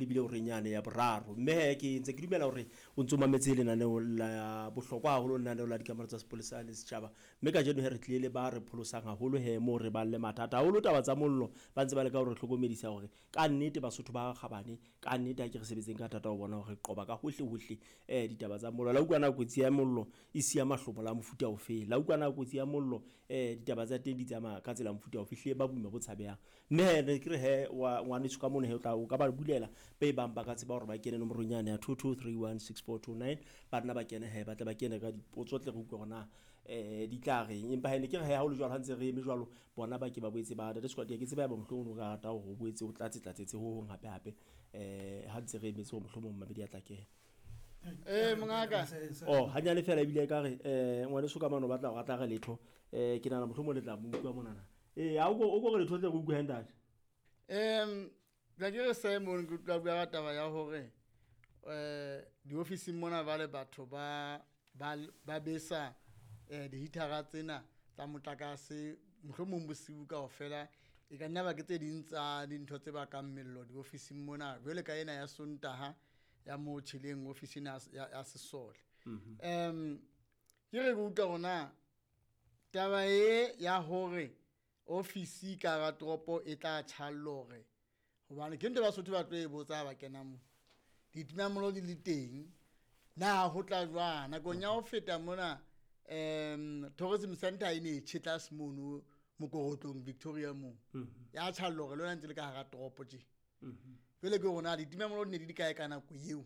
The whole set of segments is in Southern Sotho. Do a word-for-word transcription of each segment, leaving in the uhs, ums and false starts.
ebile o re nyane ya boraro mme ke ntse ke dumela hore o ntse o mametse lenaneo la bohlokwa haholo lenaneo la dikamano tsa sepolesa le setjhaba mme ka jeno he re tlile ba re pholosang haholo he mo re ba le mathata haholo taba tsa mollo ba ntse ba le ka hore hlokomedisa hore ka nnete Basotho ba Kgabane ka nnete ha ke re sebetseng ka thata o bona hore qoba ka hohle hohle eh ditaba tsa mollo la ukwana kotsi ya mollo e sia mahlomo la mofuta o fe la ukwana kotsi ya mollo eh ditaba tsa teng di tsamaya ka tsela mofuta o fihle ba buima bo tshabehang mme ne ke re he wa ngwane tsuka mone he o tla o ka ba bulela be bang ba ka tseba hore ba kene nomoronyane ya two two three one six four two nine ba nna ba kene he ba tla ba kene ka dipotso tle go utlwa gona eh di tla re empa he ne ke re he ha o le jwalo ha ntse re eme jwalo bona ba ke ba boetse ba da squad ke tseba ba mohlomong o ka rata go boetse o tlatse tlatsetse ho hong hape hape eh ha ntse re emetse go mohlomong mabedi a tla ke eh mongaka oh ha nya le fela bile ka re eh ngwane suka mano batla go tla ga letho eh ke nana mohlomong le tla mo utlwa monana eh ha o go go le thotle go utlwa hendate em la ke Simon go tla bua taba ya hore eh di office mona ba le batho ba ba besa eh di hitara tsena tsa motlakase mohlomong bosiu ka ofela e ka nna ba ke tse dintsa dintho tse ba ka mmello di office mona jwale ka ena ya Sontaha ya mo tshileng office na ya Sesole em ke re go utlwa gona taba e ya hore office ka ga tropo e tla tshallore hobane ke ntwe Basotho ba tlo e botsa ba kena mo ditimamolo di le teng na ho tla jwana go nya ho feta mona em tourism center ine Chitlas mono mokorotong Victoria mo ya tshallore le ntse le ka ga tropo je pele ke gona ditimamolo ne di kae kana go eo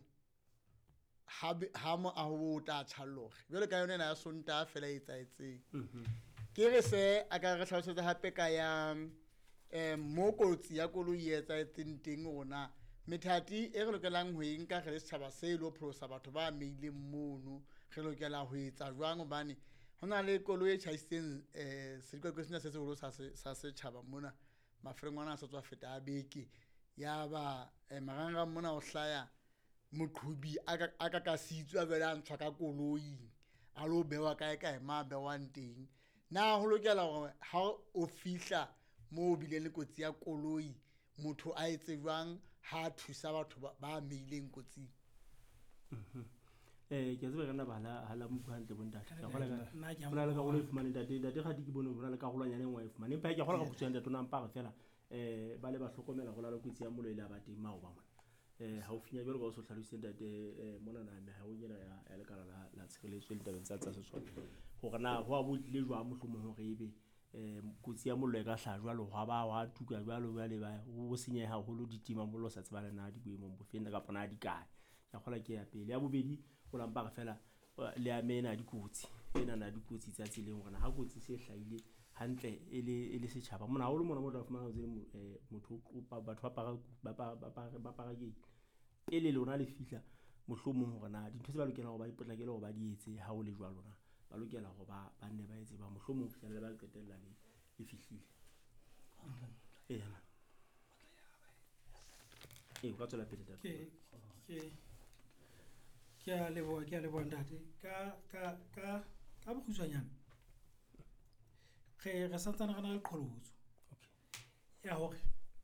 ha ha mo a ho tla tshallore jwale ka yona ya Sontaha fela e tsaetseng ke re se a ka re tlhalosetsa hape ka ya em mo kotsi ya koloi e tsaetseng teng ona methati e re lokelang ho e nka re le setjhaba se lo pholosa batho ba meileng mono re lokela ho etsa jwang hobane hona le koloi e chaiseng eh se dikwe sena se se holo sa sa setjhaba mona mafrengwana a sa tswa feta a beke ya ba maranga mona o hlaya moqhubi aka aka ka sitswe a bela ntshwa ka koloi a lo bewa kae kae ma bewang teng na ho lokela hore ha o fihla mo bile le kotsi ya koloi motho a etse jwang ha thusa batho ba meileng kotsing eh ke tsebe kana bala hala mo hantle bontate ka gola ka nna ke bona le ka go le fumane date date ga di ke bone bona le ka golanyane ngwa e fumane empa ke gola ka botsa ntate tona mpa fela eh ba le ba hlokomela go la le kotsi ya mollo ile a ba teng mao ba mona eh ha o finya jalo go so tlhaloseng date eh mona na me ha o nyela ya ya le kana la la tshireletso le tabeng tsa tsa sesole go gana go a botle jwa mohlomo hore ebe eh kotsi ya mollo e ka hla jwalo ha ba wa tuka jwalo ba le ba o senyeha holo ditima mollo sa tsebana na di boemong bo fenda ka pona di kae ya gola ke ya pele ya bobedi go lampa ga fela le a mena dikotsi ena na dikotsi tsa tseleng gona ha kotsi se hlaile hantle ele ele setjhaba mona holo mona mo da fumana go tsele motho o batho ba para ba ba para ke ele lona le fihla mohlomong hore na dintho tse ba lokela go ba ipotlakele go ba di etse ha o le jwa lona ba lokela go ba ba nne ba etse ba mohlomong go fihla le ba qetella le e fihlile eh yana e go tsela pele data ke ke ke a leboa ke a leboa ntate ka ka ka ka bokhutsanyana ge re santsana gana le qholotso okay ya hore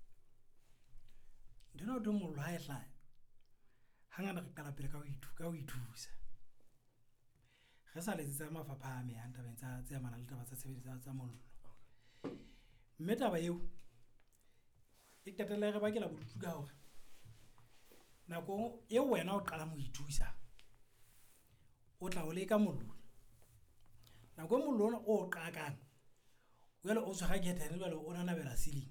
dino do mollo ha e hlaya hangana re qala pele ka ho ithu ka ho ithusa ge sa letsetsa mafapha a me anta bentsa tse mana le taba tsa tshebetso tsa mollo mme taba eo e tatela re ba ke la bodutu ka hore nako e wena o qala mo ithusa o tla o le ka mollo nako mollo o qakang wela o tshega ke tane wela o nana bela ceiling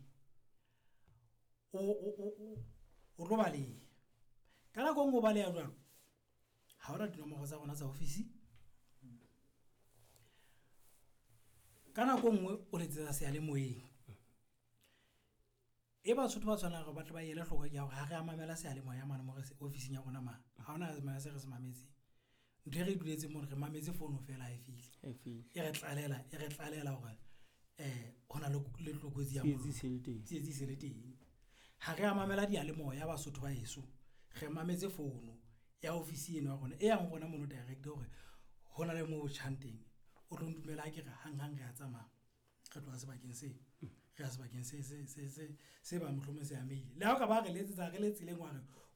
o o o o roba le kana go ngo ba le ya jwang ha ora dino mo go tsa gona tsa office kana go ngwe o letsetsa se ya le moeng e ba Basotho ba tshwana go batla ba yele hloko ya go ha re amamela se ya le moya mana mo office ya gona ma ha ona ma se re se mametse ntwe re duletse mo re mametse phone fela e file e file e re tlalela e re tlalela gore eh hona le le tlokotsi ya mo tsi selete tsi tsi selete ha re amamela dia le moya ba Basotho ba yeso re mametse phone ya office eno ya gona e yang gona mono direct gore hona le mo chanteng o tlo ndumela ke re hang hang re a tsamaya re tloa sebakeng se re a sebakeng se se se se se ba mohlomong se ya mail le ha ka ba re letsetsa re le tseleng wa re